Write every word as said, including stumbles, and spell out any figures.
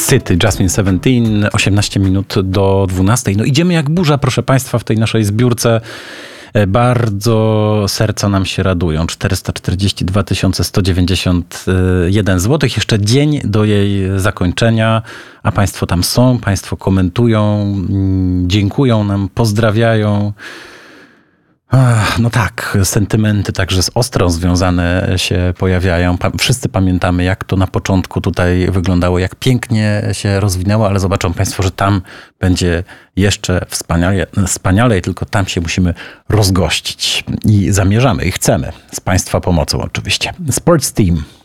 City, Jasmine siedemnaście, osiemnaście minut do dwunastej. No idziemy jak burza, proszę Państwa, w tej naszej zbiórce. Bardzo serca nam się radują. czterysta czterdzieści dwa tysiące sto dziewięćdziesiąt jeden złotych. Jeszcze dzień do jej zakończenia, a Państwo tam są, Państwo komentują, dziękują nam, pozdrawiają. Ach, no tak, sentymenty także z Ostrą związane się pojawiają. Pa- wszyscy pamiętamy, jak to na początku tutaj wyglądało, jak pięknie się rozwinęło, ale zobaczą Państwo, że tam będzie jeszcze wspaniale, wspaniale, tylko tam się musimy rozgościć. I zamierzamy, i chcemy, z Państwa pomocą oczywiście. Sports Team.